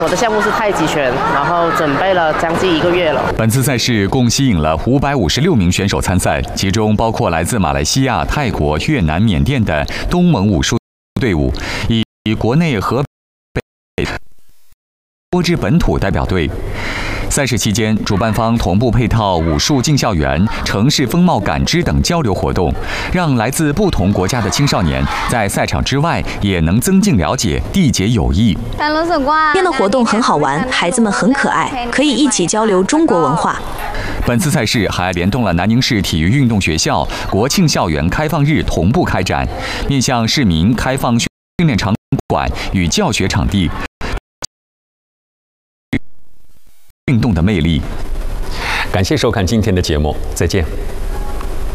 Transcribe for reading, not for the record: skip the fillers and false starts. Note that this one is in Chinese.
我的项目是太极拳，然后准备了将近1个月了。 本次赛事共吸引了556名选手参赛，其中包括来自马来西亚、泰国、越南、缅甸的东盟武术队伍，以国内河北多支本土代表队。赛事期间，主办方同步配套武术进校园、城市风貌感知等交流活动，让来自不同国家的青少年在赛场之外也能增进了解，缔结友谊。 今天的活动很好玩，孩子们很可爱，可以一起交流中国文化。 本次赛事还联动了南宁市体育运动学校国庆校园开放日同步开展，面向市民开放训练场馆与教学场地。运动的魅力。 感谢收看今天的节目，再见。